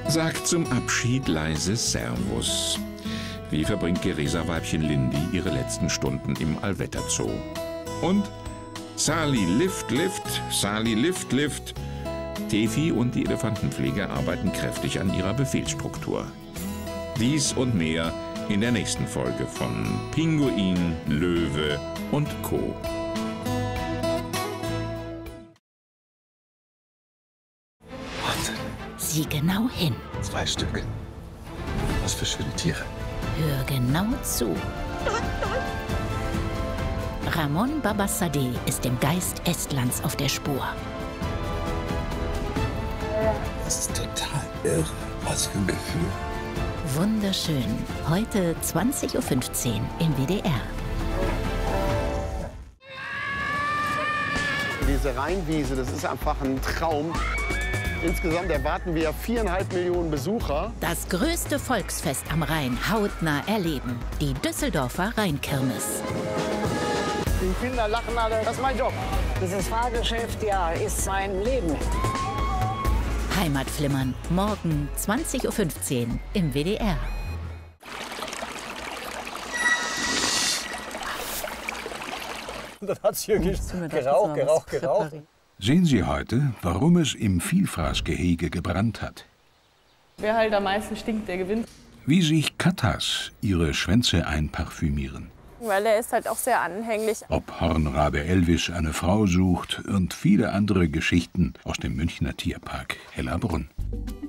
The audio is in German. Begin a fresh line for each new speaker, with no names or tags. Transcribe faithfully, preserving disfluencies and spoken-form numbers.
sagt zum Abschied leise Servus. Wie verbringt Geresaweibchen Lindy ihre letzten Stunden im Allwetter Zoo? Und Sali Lift, Lift, Sali Lift, Lift. Tefi und die Elefantenpflege arbeiten kräftig an ihrer Befehlsstruktur. Dies und mehr in der nächsten Folge von Pinguin, Löwe und Co.
Sieh genau hin.
Zwei Stück. Was für schöne Tiere.
Hör genau zu. Ramon Babassadeh ist dem Geist Estlands auf der Spur.
Das ist total irre. Was für ein Gefühl.
Wunderschön. Heute zwanzig Uhr fünfzehn im W D R.
Diese Rheinwiese, das ist einfach ein Traum. Insgesamt erwarten wir viereinhalb Millionen Besucher.
Das größte Volksfest am Rhein hautnah erleben. Die Düsseldorfer Rheinkirmes.
Die Kinder lachen alle, das ist mein Job.
Dieses Fahrgeschäft, ja, ist mein Leben.
Heimatflimmern, morgen zwanzig Uhr fünfzehn im W D R.
Und dann hat es hier geraucht, geraucht, geraucht.
Sehen Sie heute, warum es im Vielfraßgehege gebrannt hat.
Wer halt am meisten stinkt, der gewinnt.
Wie sich Kattas ihre Schwänze einparfümieren.
Weil er ist halt auch sehr anhänglich.
Ob Hornrabe Elvis eine Frau sucht und viele andere Geschichten aus dem Münchner Tierpark Hellerbrunn.